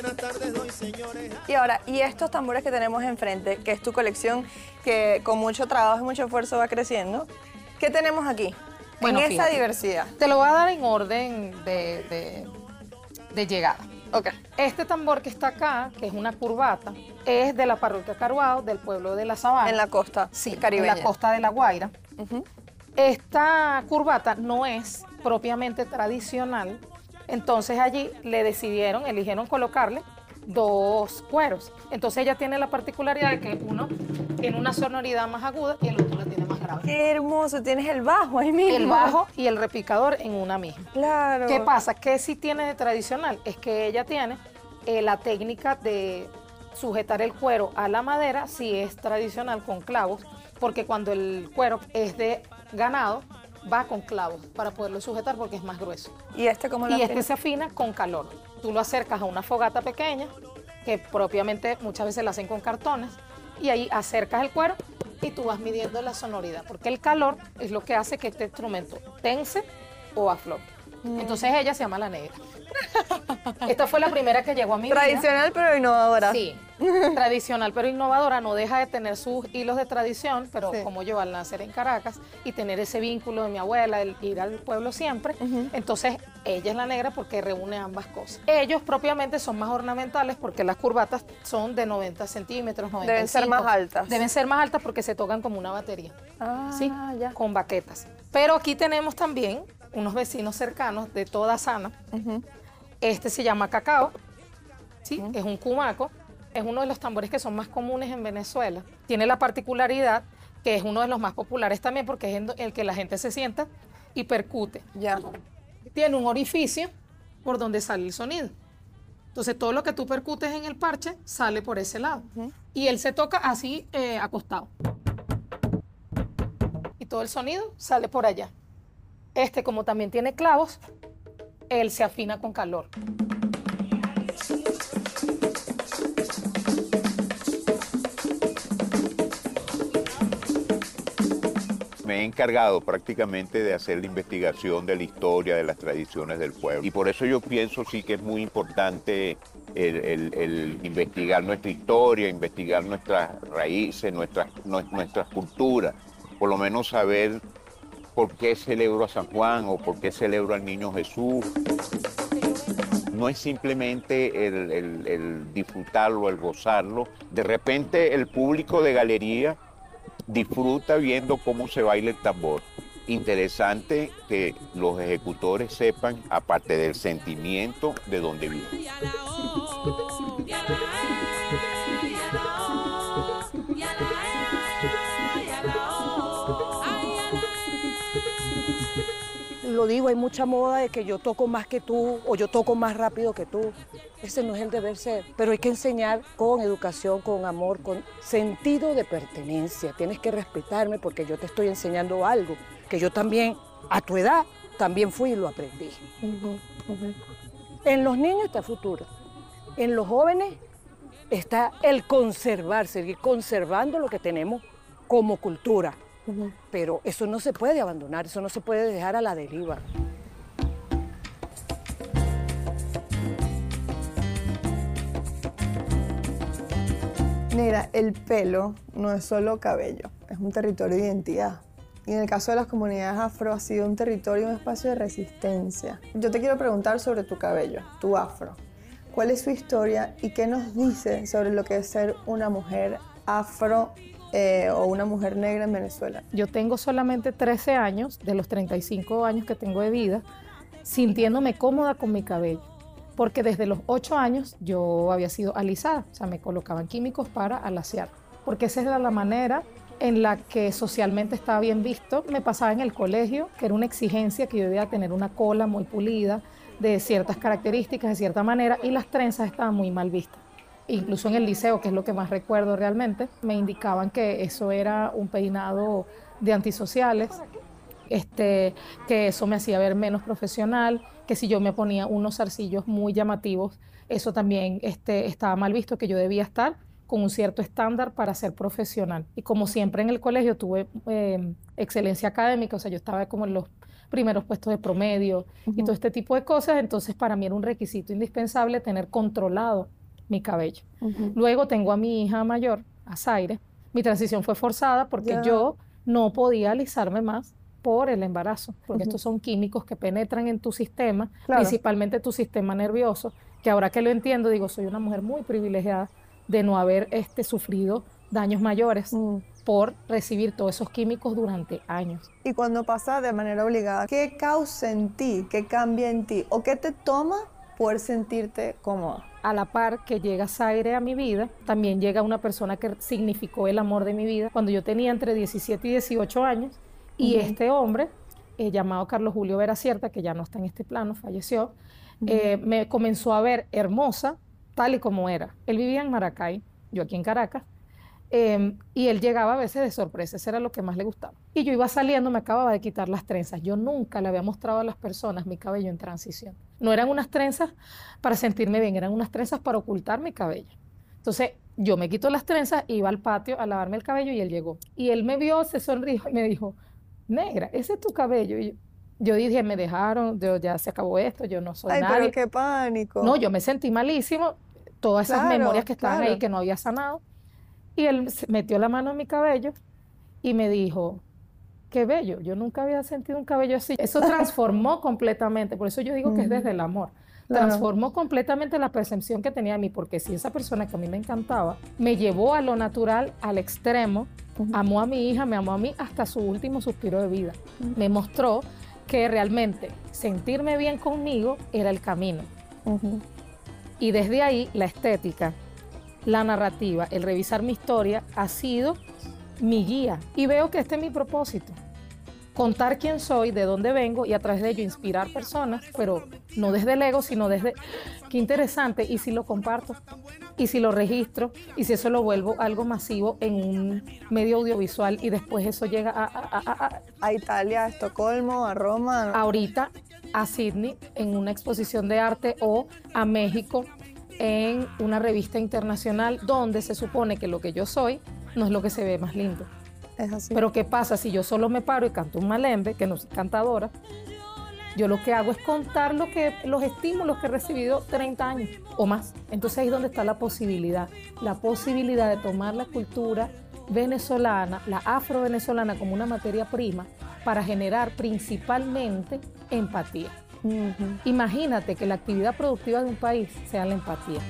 Y ahora, y estos tambores que tenemos enfrente, que es tu colección, que con mucho trabajo y mucho esfuerzo va creciendo, ¿qué tenemos aquí? Bueno, en esa fíjate, diversidad. te lo voy a dar en orden de llegada. Ok. Este tambor que está acá, que es una curbata, es de la parroquia Caruao, del pueblo de La Sabana. En la costa Sí, caribeña. en la costa de La Guaira. Ujú. Esta curbata no es propiamente tradicional, entonces allí eligieron colocarle dos cueros. Entonces ella tiene la particularidad de que uno tiene una sonoridad más aguda y el otro la tiene más grave. Qué hermoso, tienes el bajo ahí mismo. El bajo y el repicador en una misma. Claro. ¿Qué pasa? ¿Qué sí tiene de tradicional? Es que ella tiene la técnica de sujetar el cuero a la madera, sí es tradicional con clavos, porque cuando el cuero es de ganado, va con clavos para poderlo sujetar porque es más grueso. ¿Y este cómo lo Y afinas? se afina con calor. Tú lo acercas a una fogata pequeña, que propiamente muchas veces la hacen con cartones, y ahí acercas el cuero y tú vas midiendo la sonoridad, porque el calor es lo que hace que este instrumento tense o afloje. Entonces ella se llama La Negra. Esta fue la primera que llegó a mi vida. Tradicional pero innovadora. Sí, tradicional pero innovadora, no deja de tener sus hilos de tradición, pero Sí. como yo al nacer en Caracas y tener ese vínculo de mi abuela, el ir al pueblo siempre, entonces ella es La Negra porque reúne ambas cosas. Ellos propiamente son más ornamentales porque las curvatas son de 90 centímetros, 95. Deben ser más altas. Deben ser más altas porque se tocan como una batería, Ah, ¿sí? ya. Con baquetas. Pero aquí tenemos también unos vecinos cercanos de Toda Sana. Este se llama Cacao, ¿sí? Es un cumaco, es uno de los tambores que son más comunes en Venezuela. Tiene la particularidad que es uno de los más populares también porque es el que la gente se sienta y percute. Ya. Tiene un orificio por donde sale el sonido. Entonces todo lo que tú percutes en el parche sale por ese lado. Y él se toca así acostado. Y todo el sonido sale por allá. Este, como también tiene clavos, él se afina con calor. Me he encargado prácticamente de hacer la investigación de la historia, de las tradiciones del pueblo. Y por eso yo pienso sí que es muy importante el investigar nuestra historia, investigar nuestras raíces, nuestras culturas. Por lo menos saber por qué celebro a San Juan o por qué celebro al Niño Jesús. No es simplemente el disfrutarlo, el gozarlo. De repente el público de galería disfruta viendo cómo se baila el tambor. Interesante que los ejecutores sepan, aparte del sentimiento, de dónde viene. Lo digo, hay mucha moda de que yo toco más que tú o yo toco más rápido que tú. Ese no es el deber ser, pero hay que enseñar con educación, con amor, con sentido de pertenencia. Tienes que respetarme porque yo te estoy enseñando algo que yo también, a tu edad, también fui y lo aprendí. En los niños está el futuro. En los jóvenes está el conservar, seguir conservando lo que tenemos como cultura. Pero eso no se puede abandonar, eso no se puede dejar a la deriva. Mira, el pelo no es solo cabello, es un territorio de identidad. Y en el caso de las comunidades afro ha sido un territorio, un espacio de resistencia. Yo te quiero preguntar sobre tu cabello, tu afro. ¿Cuál es su historia y qué nos dice sobre lo que es ser una mujer afro o una mujer negra en Venezuela? Yo tengo solamente 13 años, de los 35 años que tengo de vida, sintiéndome cómoda con mi cabello. Porque desde los 8 años yo había sido alisada, o sea, me colocaban químicos para alaciar. Porque esa era la manera en la que socialmente estaba bien visto. Me pasaba en el colegio, que era una exigencia que yo debía tener una cola muy pulida, de ciertas características, de cierta manera, y las trenzas estaban muy mal vistas. Incluso en el liceo, que es lo que más recuerdo realmente, me indicaban que eso era un peinado de antisociales, que eso me hacía ver menos profesional, que si yo me ponía unos zarcillos muy llamativos, eso también estaba mal visto, que yo debía estar con un cierto estándar para ser profesional. Y como siempre en el colegio tuve excelencia académica, o sea, yo estaba como en los primeros puestos de promedio y todo este tipo de cosas. Entonces, para mí era un requisito indispensable tener controlado mi cabello. Luego tengo a mi hija mayor, a Zaire. Mi transición fue forzada porque yo no podía alisarme más por el embarazo, porque estos son químicos que penetran en tu sistema, principalmente tu sistema nervioso, que ahora que lo entiendo, digo, soy una mujer muy privilegiada de no haber sufrido daños mayores por recibir todos esos químicos durante años. Y cuando pasa de manera obligada, ¿qué causa en ti, qué cambia en ti o qué te toma poder sentirte cómoda? A la par que llega Zaire a mi vida, también llega una persona que significó el amor de mi vida cuando yo tenía entre 17 y 18 años, y este hombre, llamado Carlos Julio Veracierta, que ya no está en este plano, falleció, me comenzó a ver hermosa, tal y como era. Él vivía en Maracay, yo aquí en Caracas, y él llegaba a veces de sorpresa, eso era lo que más le gustaba. Y yo iba saliendo, me acababa de quitar las trenzas. Yo nunca le había mostrado a las personas mi cabello en transición. No eran unas trenzas para sentirme bien, eran unas trenzas para ocultar mi cabello. Entonces, yo me quito las trenzas, iba al patio a lavarme el cabello y él llegó. Y él me vio, se sonrió y me dijo, negra, ese es tu cabello. Y yo dije, me dejaron, ya se acabó esto, yo no soy nadie. Pero qué pánico. No, yo me sentí malísimo, todas esas memorias que estaban ahí que no había sanado. Y él metió la mano en mi cabello y me dijo, qué bello, yo nunca había sentido un cabello así. Eso transformó completamente, por eso yo digo que es desde el amor. Transformó completamente la percepción que tenía de mí, porque si esa persona que a mí me encantaba me llevó a lo natural, al extremo, amó a mi hija, me amó a mí hasta su último suspiro de vida. Me mostró que realmente sentirme bien conmigo era el camino. Y desde ahí la estética, la narrativa, el revisar mi historia ha sido mi guía. Y veo que este es mi propósito. Contar quién soy, de dónde vengo y a través de ello inspirar personas, pero no desde el ego, sino desde, qué interesante, y si lo comparto, y si lo registro, y si eso lo vuelvo algo masivo en un medio audiovisual y después eso llega a Italia, a Estocolmo, a Roma. Ahorita a Sydney en una exposición de arte o a México en una revista internacional donde se supone que lo que yo soy no es lo que se ve más lindo. Es así. Pero ¿qué pasa si yo solo me paro y canto un malembe, que no soy cantadora? Yo lo que hago es contar los estímulos que he recibido 30 años o más. Entonces ahí es donde está la posibilidad de tomar la cultura venezolana, la afro-venezolana como una materia prima para generar principalmente empatía. Imagínate que la actividad productiva de un país sea la empatía.